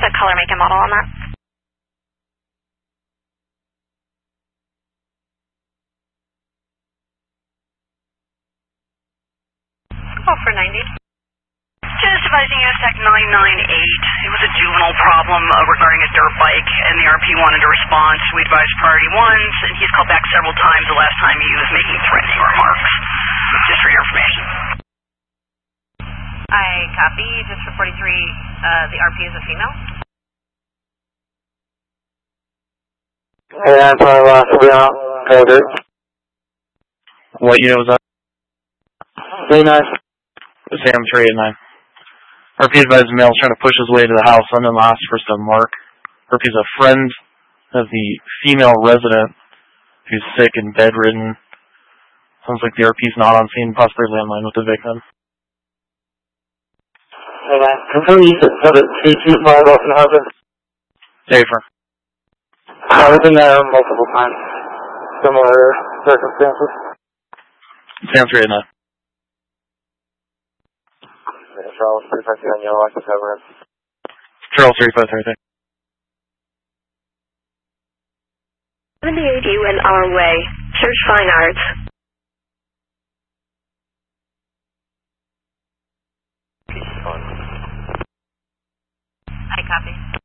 the color, make, and model on that? Call for 90. Just advising USAC 998. It was a juvenile problem regarding a dirt bike, and the RP wanted a response. We advised priority ones, and he's called back several times. The last time he was making threatening remarks. Just for your information. I copy. Just for 43, the RP is a female. Hey, I'm sorry, last will be out. Over. What unit was that? 39. Sam 389. RP advised the male is trying to push his way to the house and then asked for some mark. RP is a friend of the female resident who's sick and bedridden. Sounds like the RP is not on scene, possibly landline with the victim. Hey, man. Confirm you said it 2 miles off in Harbor. Safer. I've been there multiple times. Similar circumstances. Sam 389. Charles 353 on yellow access over. Charles 353. 78 you and our way. Search Fine Arts. I copy.